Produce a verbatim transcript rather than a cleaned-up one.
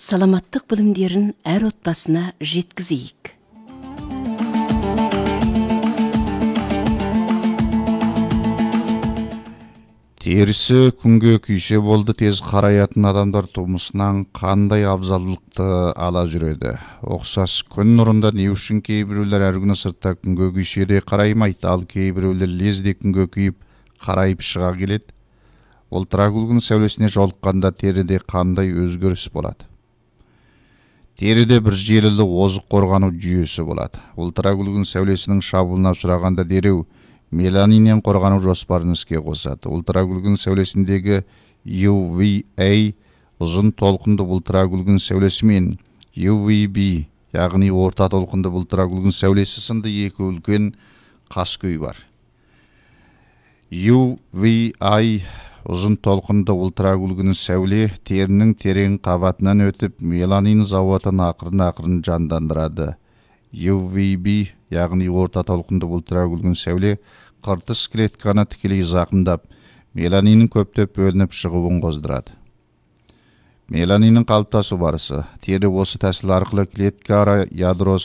саламаттық білімдерін әр отбасына жеткізейік. Терісі күнге күйсе болды тез қараятын адамдар тумысынан қандай абзалдықты ала жүреді. Оқсас күн нұрында не үшін кейбіреулер әр күні сыртта күнге күйсе де қараймайды, ал кейбіреулер лезде күнге күйіп қарайып шыға келеді. Ултра күлгін сәулесіне жолыққанда теріде қандай өзгеріс болады? Теріде бір желілі озық қорғану жүйесі болады. Ултра күлгін сәулесінің шабуылына ұшырағанда дереу меланиннен қорғану жоспарын іске қосады. Ултра күлгін сәулесіндегі ю ви эй ұзын толқынды ултра күлгін сәулесі мен ю ви би, яғни орта толқынды ултра күлгін сәулесі сынды екі үлкен қаскөй бар. ю ви эй ұзын толқынды ултра күлгін сәуле терінің терең қабатынан өтіп меланин зауытын ақырын-ақырын жандандырады. ю ви би, яғни орта толқынды ултра күлгін сәуле қыртыс клетканы тікелей зақымдап, меланиннің көптеп бөлініп шығуын қоздырады. Меланиннің қалыптасу барысы. Тері осы тәсіл арқылы клетка ара ядросы